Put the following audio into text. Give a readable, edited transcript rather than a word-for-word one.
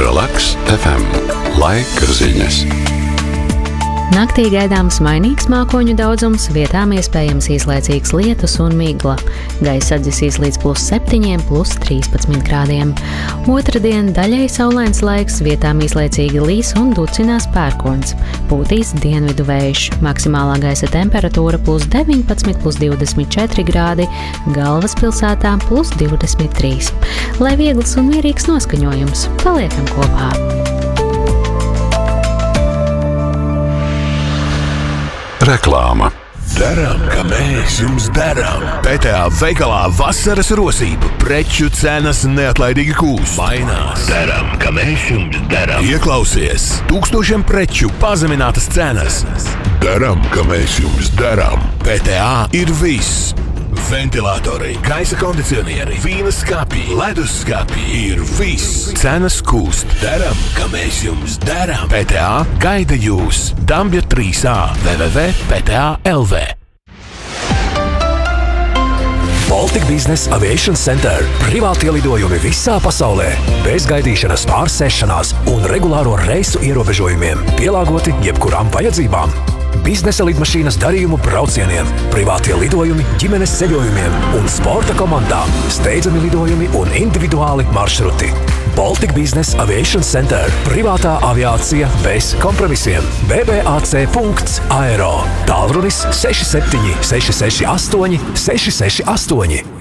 Relaks FM. Laika ziņas. Naktī gaidāms mainīgs mākoņu daudzums, vietām iespējams īslaicīgs lietus un migla. Gaisa atdzisīs līdz +7, +13 grādiem. Otradien daļai saulains laiks, vietām īslaicīgi līs un ducinās pērkons. Pūtīs dienvidu vējš. Maksimālā gaisa temperatūra +19, +24 grādi, galvaspilsētā +23. Lai viegls un mierīgs noskaņojums, paliekam kopā! Reklāma. Daram, ka mēs jums darām. PTA veikalā vasaras rosība. Preču cenas neatlaidīgi kūst. Mainās. Daram, ka mēs jums darām. Ieklausies. Tūkstošiem preču pazeminātas cenas. Daram, ka mēs jums darām. PTA ir viss. Ventilatori, gaisa kondicionieri, vīna skapji, ledus skapji ir viss. Cenas kūst. Daram, ka mēs jums darām. PTA gaida jūs. Dambja 3A www.pta.lv. Baltic Business Aviation Center – privātie lidojumi visā pasaulē, bez gaidīšanas pārsēšanās un regulāro reisu ierobežojumiem, pielāgoti jebkurām vajadzībām. Biznesa lidmašīnas darījumu braucieniem, privātie lidojumi ģimenes ceļojumiem un sporta komandām, steidzami lidojumi un individuāli maršruti. Baltic Business Aviation Center – privātā aviācija bez kompromisiem. bbAc.aero. Tālrunis 67 668 668.